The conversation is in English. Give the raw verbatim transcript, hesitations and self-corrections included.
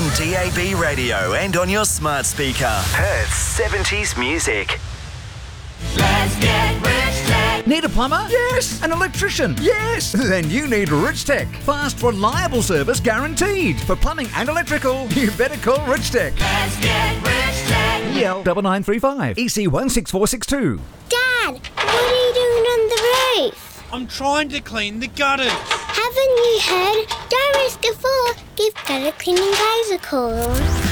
D A B radio and on your smart speaker. Perth's seventies music. Let's get Rich Tech. Need a plumber? Yes. An electrician? Yes. Then you need Rich Tech. Fast, reliable service guaranteed. For plumbing and electrical, you better call Rich Tech. Let's get Rich Tech. E L nine nine three five, E C one six four six two. Dad, what are you doing on the roof? I'm trying to clean the gutters. Haven't you heard? Don't risk a fall. Give gutter cleaning guys a call.